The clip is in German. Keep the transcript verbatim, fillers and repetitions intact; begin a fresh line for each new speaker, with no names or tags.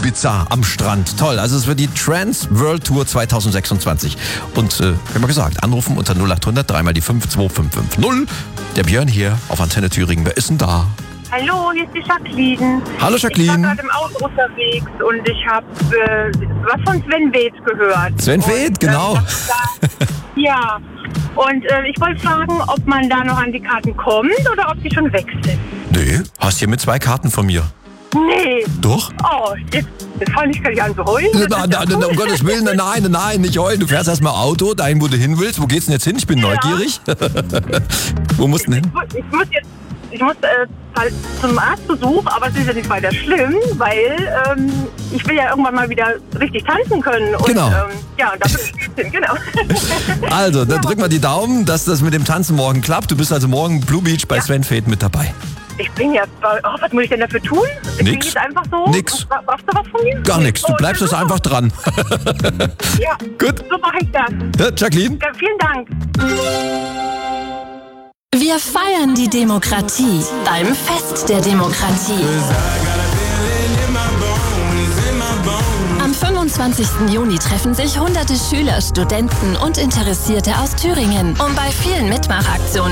Ibiza am Strand. Toll, also es wird die Trans World Tour zwanzig sechsundzwanzig. Und äh, wie immer gesagt, anrufen unter null acht hundert, dreimal die fünf zwei fünf fünf null. Der Björn hier auf Antenne Thüringen. Wer ist denn da?
Hallo, hier ist die Jacqueline.
Hallo Jacqueline.
Ich war gerade im Auto unterwegs und ich habe äh, was von Sven Väth gehört.
Sven Väth, genau.
Da, ja, und äh, ich wollte fragen, ob man da noch an die Karten kommt oder ob die schon weg sind.
Nee, hast hier mit zwei Karten von mir.
Nee.
Doch?
Oh, jetzt, jetzt fange ich gleich an zu heulen.
Na, na, na, um Gottes Willen, nein, nein, nicht heulen. Du fährst erstmal Auto, dahin, wo du hin willst. Wo geht's denn jetzt hin? Ich bin
Ja.
neugierig. Wo musst du denn hin?
Ich, muss- ich muss jetzt ich muss äh, halt zum Arztbesuch, aber es ist ja nicht weiter schlimm, weil ähm, ich will ja irgendwann mal wieder richtig tanzen können. Und,
Genau.
Ähm, ja, und dafür bin ich genau.
Also, dann drück mal die Daumen, dass das mit dem Tanzen morgen klappt. Du bist also morgen Blue Beach bei
Ja.
Sven Väth mit dabei.
Ich bin ja, oh, was muss ich denn dafür tun? Ich bin
Nix.
jetzt einfach so.
Nix.
Wa- Brauchst du was von mir?
Gar nichts, du
Oh,
bleibst
das
jetzt
ist
einfach dran.
super. Ja,
Gut.
so mache ich das.
Ja, Jacqueline?
Ja, vielen Dank.
Wir feiern die Demokratie beim Fest der Demokratie. Am fünfundzwanzigsten Juni treffen sich hunderte Schüler, Studenten und Interessierte aus Thüringen, um bei vielen Mitmachaktionen